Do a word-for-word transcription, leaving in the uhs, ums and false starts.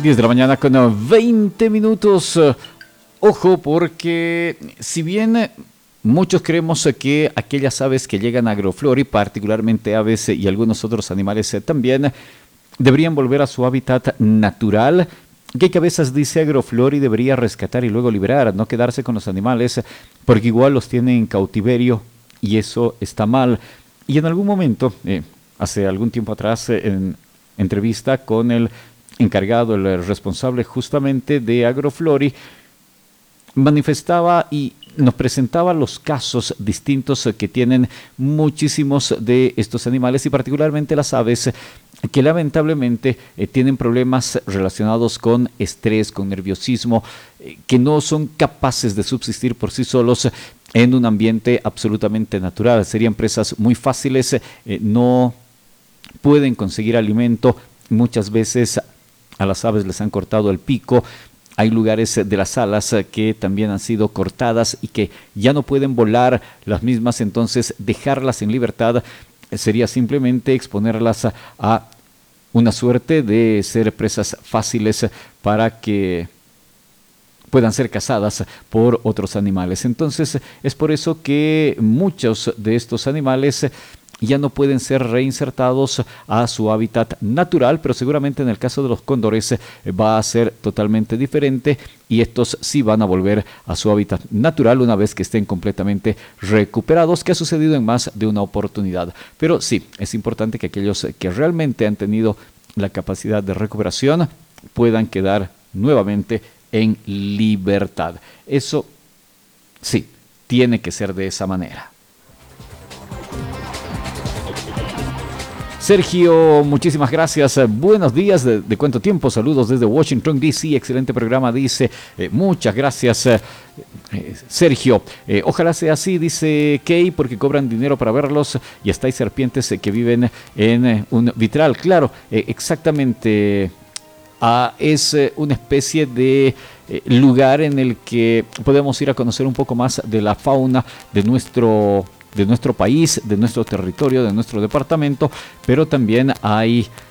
diez de la mañana con veinte minutos. Ojo, porque si bien muchos creemos que aquellas aves que llegan a Agroflora, y particularmente aves y algunos otros animales también, deberían volver a su hábitat natural, ¿qué cabezas dice Agroflora y debería rescatar y luego liberar? No quedarse con los animales, porque igual los tiene en cautiverio y eso está mal. Y en algún momento, eh, hace algún tiempo atrás, eh, en entrevista con el encargado, el responsable justamente de Agroflora, manifestaba y nos presentaba los casos distintos que tienen muchísimos de estos animales y particularmente las aves que lamentablemente eh, tienen problemas relacionados con estrés, con nerviosismo, eh, que no son capaces de subsistir por sí solos en un ambiente absolutamente natural. Serían presas muy fáciles, eh, no pueden conseguir alimento, muchas veces a las aves les han cortado el pico. Hay lugares de las alas que también han sido cortadas y que ya no pueden volar las mismas, entonces dejarlas en libertad sería simplemente exponerlas a, a una suerte de ser presas fáciles para que puedan ser cazadas por otros animales. Entonces es por eso que muchos de estos animales ya no pueden ser reinsertados a su hábitat natural, pero seguramente en el caso de los cóndores va a ser totalmente diferente y estos sí van a volver a su hábitat natural una vez que estén completamente recuperados, que ha sucedido en más de una oportunidad. Pero sí, es importante que aquellos que realmente han tenido la capacidad de recuperación puedan quedar nuevamente en libertad. Eso sí, tiene que ser de esa manera. Sergio, muchísimas gracias. Buenos días. ¿De, de cuánto tiempo? Saludos desde Washington, D C Excelente programa, dice. Eh, muchas gracias, eh, Sergio. Eh, ojalá sea así, dice Kay, porque cobran dinero para verlos y hasta hay serpientes eh, que viven en eh, un vitral. Claro, eh, exactamente. Ah, es eh, una especie de eh, lugar en el que podemos ir a conocer un poco más de la fauna de nuestro de nuestro país, de nuestro territorio, de nuestro departamento, pero también hay